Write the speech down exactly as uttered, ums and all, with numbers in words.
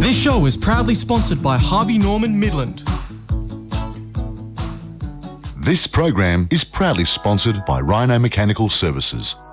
This show is proudly sponsored by Harvey Norman Midland. This program is proudly sponsored by Rhino Mechanical Services.